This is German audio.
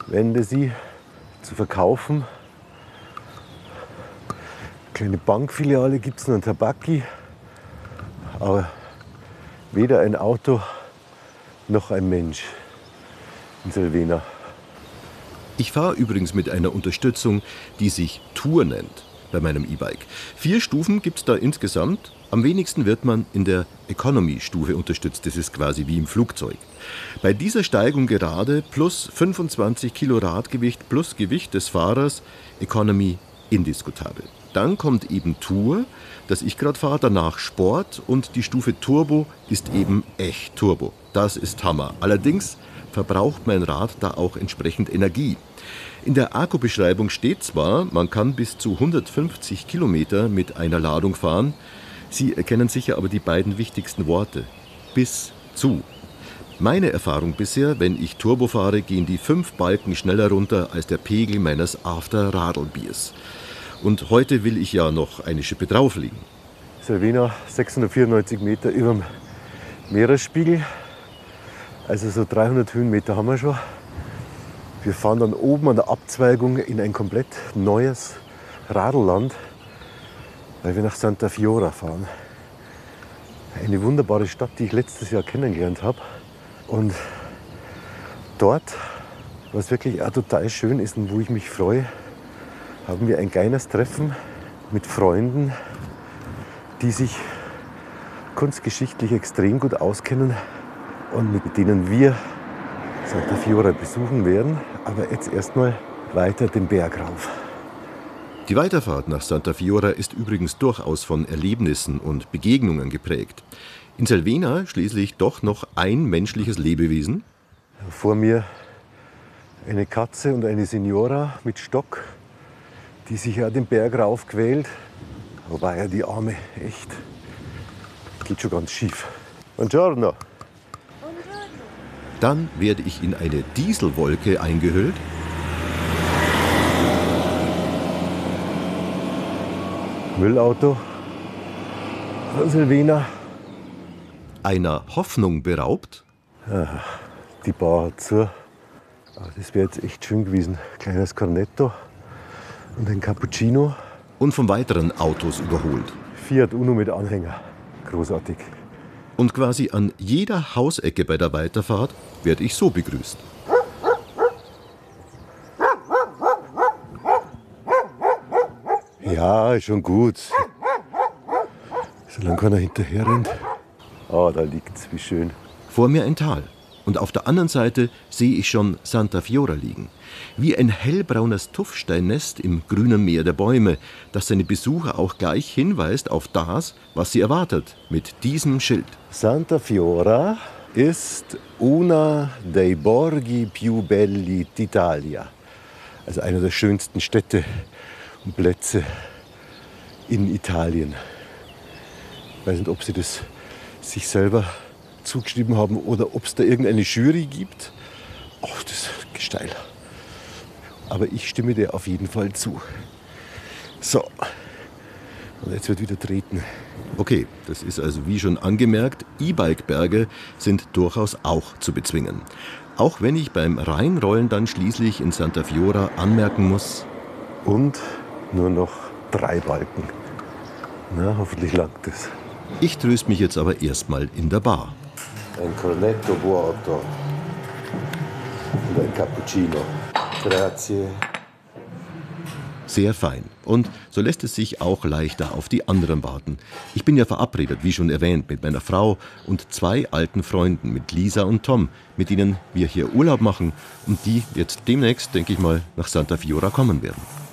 wende sie zu verkaufen. Kleine Bankfiliale gibt es noch, ein Tabaki, aber weder ein Auto noch ein Mensch in Selvena. Ich fahre übrigens mit einer Unterstützung, die sich Tour nennt, bei meinem E-Bike. 4 Stufen gibt es da insgesamt. Am wenigsten wird man in der Economy-Stufe unterstützt. Das ist quasi wie im Flugzeug. Bei dieser Steigung gerade plus 25 Kilo Radgewicht plus Gewicht des Fahrers, Economy indiskutabel. Dann kommt eben Tour, das ich gerade fahre, danach Sport und die Stufe Turbo ist eben echt Turbo. Das ist Hammer. Allerdings verbraucht mein Rad da auch entsprechend Energie. In der Akkubeschreibung steht zwar, man kann bis zu 150 Kilometer mit einer Ladung fahren. Sie erkennen sicher aber die beiden wichtigsten Worte. Bis zu. Meine Erfahrung bisher, wenn ich Turbo fahre, gehen die 5 Balken schneller runter als der Pegel meines After-Radl-Biers. Und heute will ich ja noch eine Schippe drauflegen. Selvena, 694 Meter über dem Meeresspiegel. Also so 300 Höhenmeter haben wir schon. Wir fahren dann oben an der Abzweigung in ein komplett neues Radlland, weil wir nach Santa Fiora fahren. Eine wunderbare Stadt, die ich letztes Jahr kennengelernt habe. Und dort, was wirklich auch total schön ist und wo ich mich freue, haben wir ein kleines Treffen mit Freunden, die sich kunstgeschichtlich extrem gut auskennen und mit denen wir Santa Fiora besuchen werden. Aber jetzt erstmal weiter den Berg rauf. Die Weiterfahrt nach Santa Fiora ist übrigens durchaus von Erlebnissen und Begegnungen geprägt. In Selvena schließlich doch noch ein menschliches Lebewesen. Vor mir eine Katze und eine Signora mit Stock, die sich ja den Berg rauf quält. Wobei ja die Arme echt, geht schon ganz schief. Buongiorno. Dann werde ich in eine Dieselwolke eingehüllt. Müllauto von Selvena. Einer Hoffnung beraubt. Ja, die Bar hat zu. Das wäre jetzt echt schön gewesen. Kleines Cornetto und ein Cappuccino. Und von weiteren Autos überholt. Fiat Uno mit Anhänger. Großartig. Und quasi an jeder Hausecke bei der Weiterfahrt werde ich so begrüßt. Ja, ist schon gut. Solange keiner hinterher rennt. Ah, da liegt's, wie schön. Vor mir ein Tal. Und auf der anderen Seite sehe ich schon Santa Fiora liegen. Wie ein hellbraunes Tuffsteinnest im grünen Meer der Bäume, das seine Besucher auch gleich hinweist auf das, was sie erwartet, mit diesem Schild. Santa Fiora ist una dei borghi più belli d'Italia. Also einer der schönsten Städte und Plätze in Italien. Ich weiß nicht, ob sie das sich selber zugeschrieben haben oder ob es da irgendeine Jury gibt. Ach, das ist steil. Aber ich stimme dir auf jeden Fall zu. So, und jetzt wird wieder treten. Okay, das ist also wie schon angemerkt, E-Bike-Berge sind durchaus auch zu bezwingen. Auch wenn ich beim Reinrollen dann schließlich in Santa Fiora anmerken muss. Und nur noch 3 Balken. Na, hoffentlich langt es. Ich tröst mich jetzt aber erstmal in der Bar. Ein Cornetto vuoto und ein Cappuccino. Grazie. Sehr fein. Und so lässt es sich auch leichter auf die anderen warten. Ich bin ja verabredet, wie schon erwähnt, mit meiner Frau und 2 alten Freunden, mit Lisa und Tom, mit denen wir hier Urlaub machen und die jetzt demnächst, denke ich mal, nach Santa Fiora kommen werden.